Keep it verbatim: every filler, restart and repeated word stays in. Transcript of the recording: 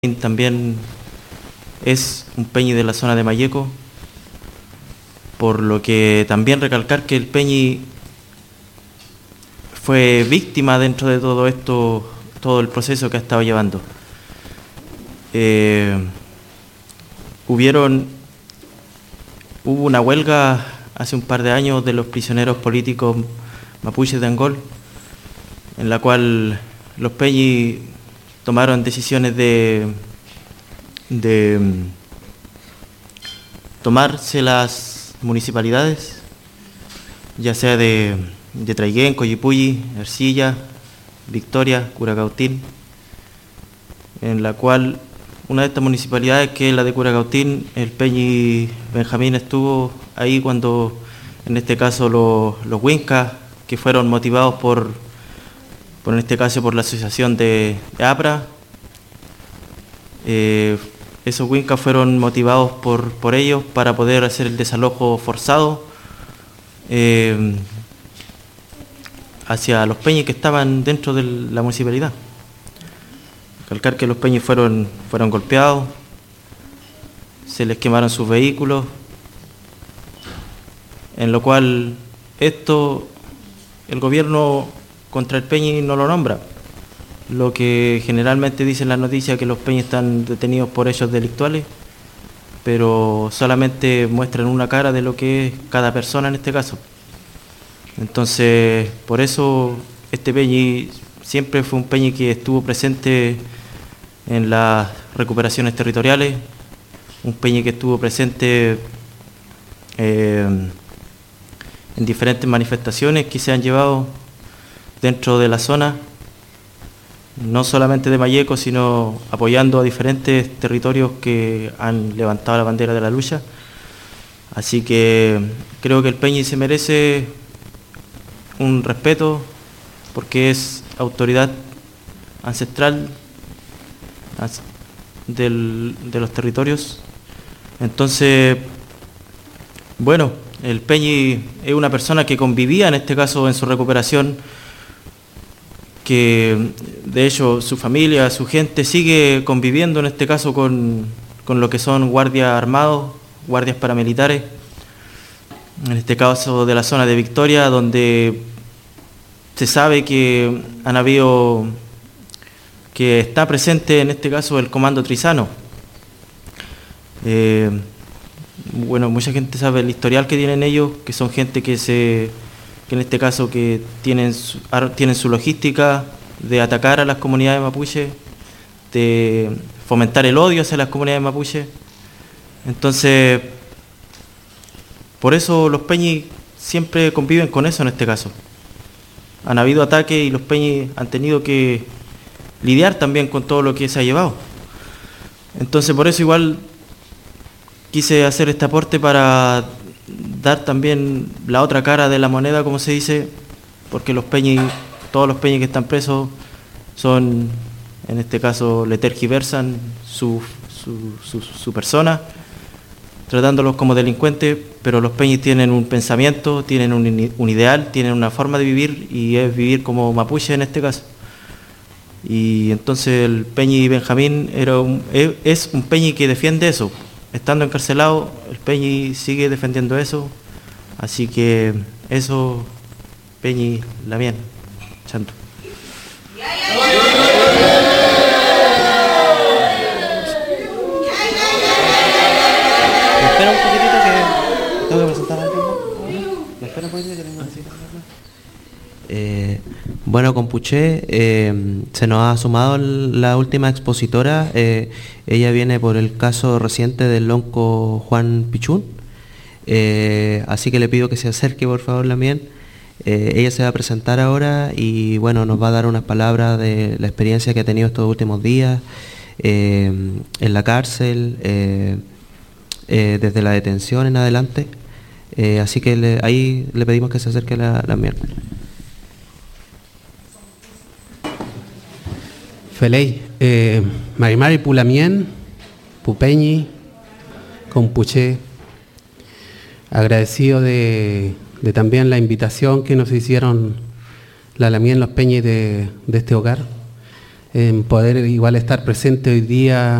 También es un peñi de la zona de Mayeco, por lo que también recalcar que el peñi fue víctima dentro de todo esto, todo el proceso que ha estado llevando. Eh, hubieron, hubo una huelga hace un par de años de los prisioneros políticos mapuches de Angol, en la cual los peñis tomaron decisiones de, de tomarse las municipalidades, ya sea de, de Traiguén, Coyipulli, Ercilla, Victoria, Curacautín, en la cual una de estas municipalidades, que es la de Curacautín, el peñi Benjamín estuvo ahí cuando, en este caso, los, los Huincas, que fueron motivados por por en este caso por la asociación de, de APRA. Eh, esos Huincas fueron motivados por, por ellos para poder hacer el desalojo forzado eh, hacia los peñis que estaban dentro de la municipalidad. Recalcar que los peñis fueron, fueron golpeados, se les quemaron sus vehículos, en lo cual esto el gobierno contra el peñi no lo nombra. Lo que generalmente dicen las noticias, que los peñis están detenidos por hechos delictuales, pero solamente muestran una cara de lo que es cada persona en este caso. Entonces, por eso este peñi siempre fue un peñi que estuvo presente en las recuperaciones territoriales, un peñi que estuvo presente eh, en diferentes manifestaciones que se han llevado dentro de la zona, no solamente de Mayeco, sino apoyando a diferentes territorios que han levantado la bandera de la lucha. Así que creo que el peñi se merece un respeto, porque es autoridad ancestral del, de los territorios. Entonces, bueno, el peñi es una persona que convivía, en este caso en su recuperación, que de hecho su familia, su gente sigue conviviendo en este caso con, con lo que son guardias armados, guardias paramilitares, en este caso de la zona de Victoria, donde se sabe que han habido, que está presente en este caso el comando Trizano. Eh, bueno, mucha gente sabe el historial que tienen ellos, que son gente que se que en este caso que tienen su, tienen su logística de atacar a las comunidades mapuche, de fomentar el odio hacia las comunidades mapuche. Entonces, por eso los peñis siempre conviven con eso en este caso. Han habido ataques y los peñis han tenido que lidiar también con todo lo que se ha llevado. Entonces, por eso igual quise hacer este aporte para dar también la otra cara de la moneda, como se dice, porque los peñis, todos los peñis que están presos son, en este caso, le tergiversan su, su, su, su persona, tratándolos como delincuentes, pero los peñis tienen un pensamiento, tienen un, un ideal, tienen una forma de vivir, y es vivir como mapuche en este caso. Y entonces el peñi Benjamín era un, es un peñi que defiende eso. Estando encarcelado, el peñi sigue defendiendo eso, así que eso, peñi Lamien, chanto. ¿Me espera un poquitito que tengo que presentar a alguien más? ¿Me espera un poquitito que tengo que presentar a alguien más? Eh, bueno, Compuché, eh, se nos ha sumado la última expositora. Eh, ella viene por el caso reciente del lonco Juan Pichún, eh, así que le pido que se acerque, por favor, Lamien. Eh, ella se va a presentar ahora y bueno, nos va a dar unas palabras de la experiencia que ha tenido estos últimos días eh, en la cárcel, eh, eh, desde la detención en adelante. Eh, así que le, ahí le pedimos que se acerque la Lamien. Feley, eh, Marimari Pulamien, Pupeñi, Compuché, agradecido de, de también la invitación que nos hicieron la Lamien, los peñis de, de este hogar. en poder igual estar presente hoy día